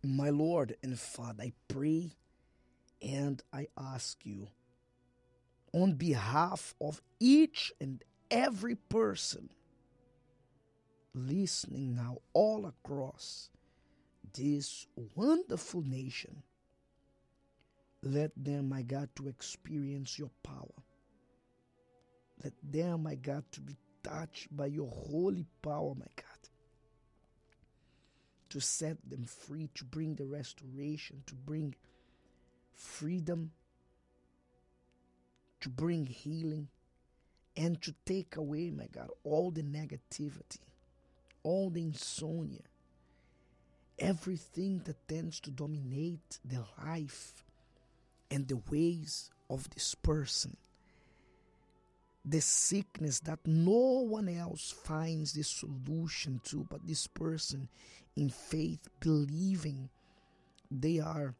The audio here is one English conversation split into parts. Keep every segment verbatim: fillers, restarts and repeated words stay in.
My Lord and Father, I pray and I ask you, on behalf of each and every person listening now all across this wonderful nation, let them, my God, to experience your power. Let them, my God, to be touched by your holy power, my God, to set them free, to bring the restoration, to bring freedom, to bring healing, and to take away, my God, all the negativity, all the insomnia, everything that tends to dominate the life and the ways of this person. The sickness that no one else finds the solution to, but this person in faith, believing, they are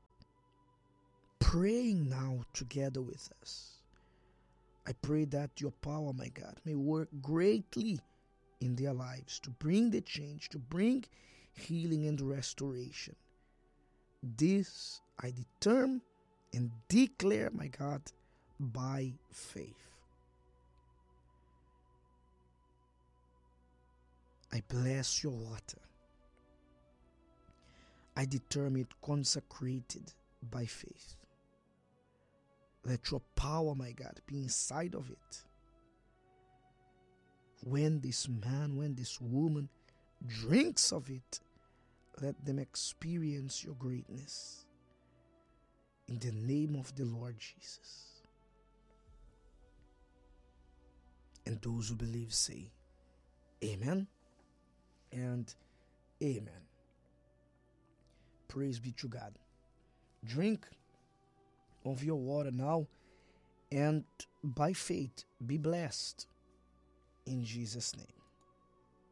praying now together with us. I pray that your power, my God, may work greatly in their lives to bring the change, to bring healing and restoration. This I determine and declare, my God, by faith. I bless your water. I determine it consecrated by faith. Let your power, my God, be inside of it. When this man, when this woman drinks of it, let them experience your greatness. In the name of the Lord Jesus. And those who believe say, Amen and Amen. Praise be to God. Drink of your water now, and by faith be blessed in Jesus' name.